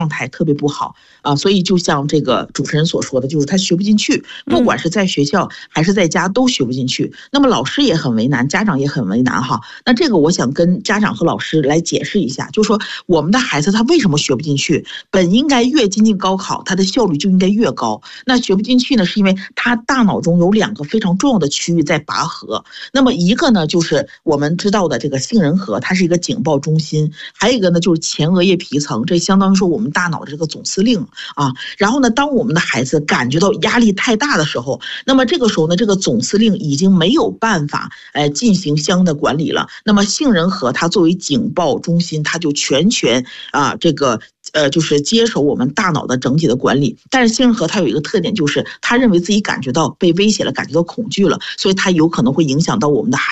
态特别不好啊，所以就像这个主持人所说的，就是他学不进去，不管是在学校还是在家都学不进去。那么老师也很为难，家长也很为难哈。那这个我想跟家长和老师来解释一下，就是说我们的孩子他为什么学不进去？本应该越接近高考，他的效率就应该越高。那学不进去呢，是因为他大脑中有2个非常重要的区域在拔河。那么一个呢，就是我们知道的这个杏仁核，它是一个警报中心；还有一个呢，就是前额叶皮层，这相当于说我们大脑的这个总司令啊。然后呢，当我们的孩子感觉到压力太大的时候，那么这个时候呢，这个总司令已经没有办法进行相应的管理了。那么杏仁核它作为警报中心，它就全权就是接手我们大脑的整体的管理。但是杏仁核它有一个特点，就是他认为自己感觉到被威胁了，感觉到恐惧了，所以它有可能会影响到我们的孩子。